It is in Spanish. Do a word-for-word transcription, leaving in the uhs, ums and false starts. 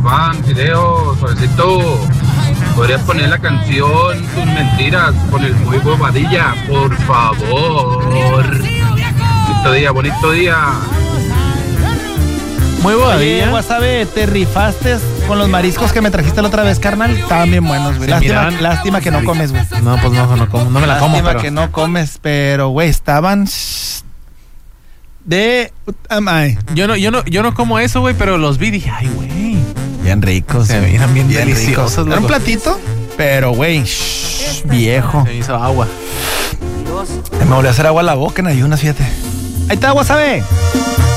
fan, Fideo, suavecito. ¿Podrías poner la canción Tus Mentiras con el muy bobadilla, por favor? Bonito día, bonito día. Muy bobadilla. Oye, Wasabe, ¿te rifaste con los mariscos que me trajiste la otra vez, carnal? Estaban bien buenos, güey. Lástima, lástima que no comes, güey. No, pues no, no, como, no me la como, Lástima pero... que no comes, pero, güey, estaban... de... Ay. Yo no, yo no, yo no como eso, güey, pero los vi y dije, ay, güey. Bien ricos. Se miran bien, bien deliciosos. Ricos. Era un platito, pero, güey, viejo. Se hizo agua. Me volvió a hacer agua a la boca en ayunas, fíjate. Ahí está, Wasabe.